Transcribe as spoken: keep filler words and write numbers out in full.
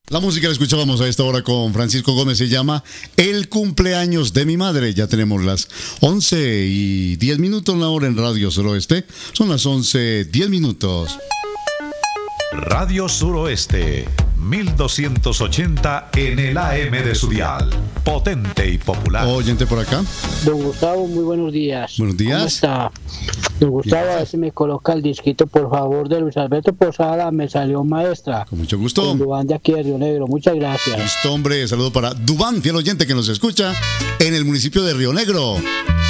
La música la escuchábamos a esta hora con Francisco Gómez, se llama El cumpleaños de mi madre. Ya tenemos las once y diez minutos la hora en Radio Suroeste. Son las once, diez minutos. Radio Suroeste, mil doscientos ochenta en el A M de su dial. Potente y popular. Oyente por acá. Don Gustavo, muy buenos días. Buenos días. ¿Cómo está? Don Gustavo, a ver si me coloca el disquito, por favor, de Luis Alberto Posada, Me Salió Maestra. Con mucho gusto. Con Dubán de aquí de Río Negro, muchas gracias. Listo, hombre, saludo para Dubán, fiel oyente que nos escucha en el municipio de Río Negro.